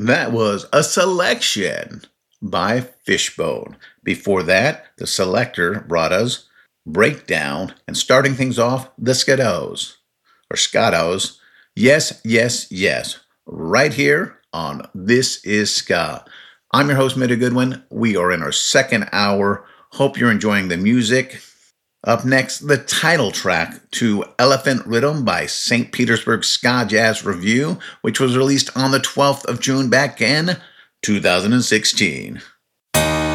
That was A Selection by Fishbone. Before that, the selector brought us Breakdown, and starting things off, the Scottos. Yes, yes, yes. Right here on This Is Ska. I'm your host, Mitty Goodwin. We are in our second hour. Hope you're enjoying the music. Up next, the title track to Elephant Rhythm by St. Petersburg Ska Jazz Review, which was released on the 12th of June back in 2016.